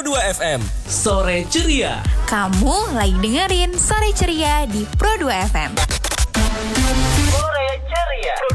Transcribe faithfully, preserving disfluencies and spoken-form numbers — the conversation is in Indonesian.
dua F M. Sore Ceria. Kamu lagi dengerin Sore Ceria di Pro dua F M. Sore Ceria.